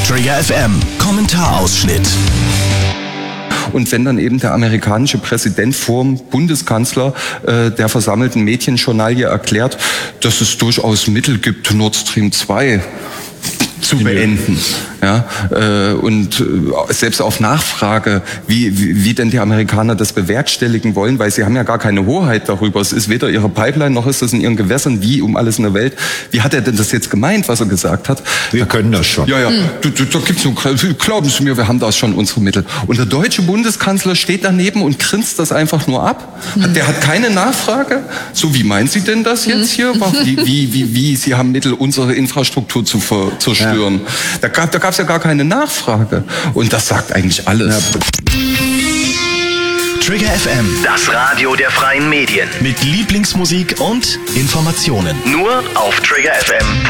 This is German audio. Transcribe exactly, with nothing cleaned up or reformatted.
Trigger F M, Kommentarausschnitt. Und wenn dann eben der amerikanische Präsident vorm Bundeskanzler äh, der versammelten Medienjournalie erklärt, dass es durchaus Mittel gibt, Nord Stream zwei zu beenden. Ja, äh, und äh, selbst auf Nachfrage, wie, wie, wie denn die Amerikaner das bewerkstelligen wollen, weil sie haben ja gar keine Hoheit darüber. Es ist weder ihre Pipeline, noch ist es in ihren Gewässern, wie um alles in der Welt. Wie hat er denn das jetzt gemeint, was er gesagt hat? Wir können das schon. Ja, ja, hm. da, da, da gibt's nur, glauben Sie mir, wir haben da schon unsere Mittel. Und der deutsche Bundeskanzler steht daneben und grinst das einfach nur ab. Hm. Der hat keine Nachfrage. So, wie meinen Sie denn das jetzt hier? Wie, wie, wie, wie, Sie haben Mittel, unsere Infrastruktur zu zerstören. Ja. Da gab, da gab es ja gar keine Nachfrage. Und das sagt eigentlich alles. Ja. Trigger F M. Das Radio der freien Medien. Mit Lieblingsmusik und Informationen. Nur auf trigger f m punkt